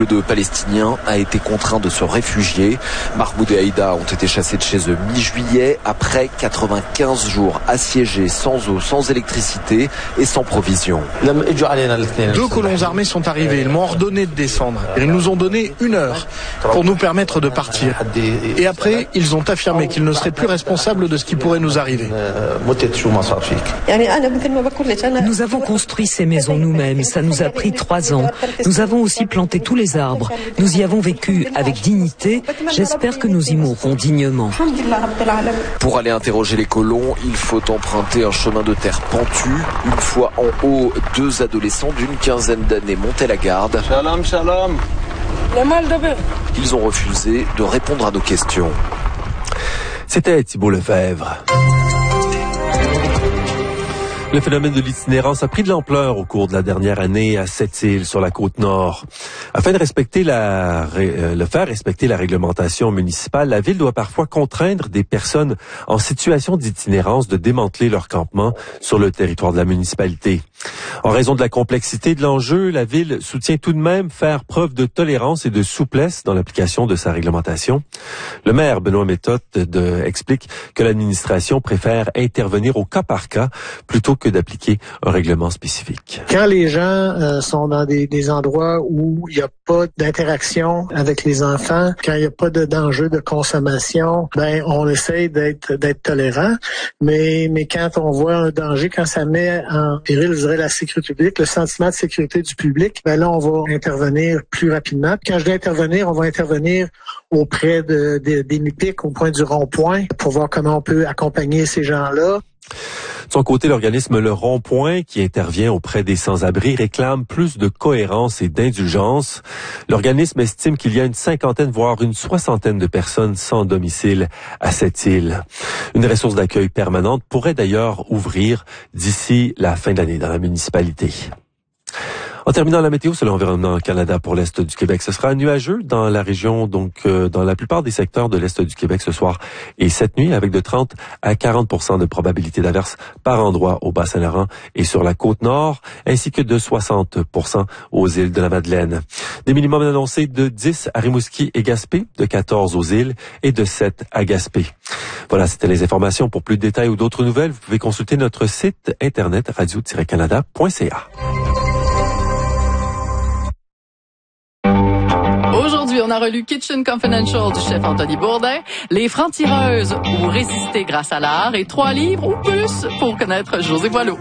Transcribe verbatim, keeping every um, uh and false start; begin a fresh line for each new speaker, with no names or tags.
De Palestiniens a été contraint de se réfugier. Mahmoud et Aïda ont été chassés de chez eux mi-juillet après quatre-vingt-quinze jours assiégés, sans eau, sans électricité et sans provisions.
Deux colons armés sont arrivés. Ils m'ont ordonné de descendre. Ils nous ont donné une heure pour nous permettre de partir. Et après, ils ont affirmé qu'ils ne seraient plus responsables de ce qui pourrait nous arriver.
Nous avons construit ces maisons nous-mêmes. Ça nous a pris trois ans. Nous avons aussi planté tous les arbres. Nous y avons vécu avec dignité. J'espère que nous y mourrons dignement.
Pour aller interroger les colons, il faut emprunter un chemin de terre pentu. Une fois en haut, deux adolescents d'une quinzaine d'années montaient la garde.
Shalom, shalom.
Ils ont refusé de répondre à nos questions.
C'était Thibault Lefebvre. Le phénomène de l'itinérance a pris de l'ampleur au cours de la dernière année à Sept-Îles, sur la Côte-Nord. Afin de respecter la, le faire respecter la réglementation municipale, la ville doit parfois contraindre des personnes en situation d'itinérance de démanteler leur campement sur le territoire de la municipalité. En raison de la complexité de l'enjeu, la ville soutient tout de même faire preuve de tolérance et de souplesse dans l'application de sa réglementation. Le maire Benoît Méthode de, explique que l'administration préfère intervenir au cas par cas plutôt que d'appliquer un règlement spécifique.
Quand les gens euh, sont dans des, des endroits où il n'y a pas d'interaction avec les enfants, quand il n'y a pas de danger de consommation, ben on essaie d'être d'être tolérant. Mais mais quand on voit un danger, quand ça met en péril, je dirais, la sécurité publique, le sentiment de sécurité du public, ben là on va intervenir plus rapidement. Quand je dis intervenir, on va intervenir auprès de, de des MIPIC, au point du rond-point, pour voir comment on peut accompagner ces gens-là.
De son côté, l'organisme Le Rond-Point, qui intervient auprès des sans-abri, réclame plus de cohérence et d'indulgence. L'organisme estime qu'il y a une cinquantaine, voire une soixantaine de personnes sans domicile à cette île. Une ressource d'accueil permanente pourrait d'ailleurs ouvrir d'ici la fin de l'année dans la municipalité. En terminant la météo, c'est l'Environnement Canada pour l'Est du Québec. Ce sera nuageux dans la région, donc euh, dans la plupart des secteurs de l'Est du Québec ce soir et cette nuit, avec de trente à quarante pour cent de probabilité d'averse par endroit au Bas-Saint-Laurent et sur la Côte-Nord, ainsi que de soixante pour cent aux îles de la Madeleine. Des minimums annoncés de dix à Rimouski et Gaspé, de quatorze aux îles et de sept à Gaspé. Voilà, c'était les informations. Pour plus de détails ou d'autres nouvelles, vous pouvez consulter notre site internet radio tiret canada point c a.
Aujourd'hui, on a relu Kitchen Confidential du chef Anthony Bourdin, Les francs-tireuses ou résister grâce à l'art et trois livres ou plus pour connaître José Boileau.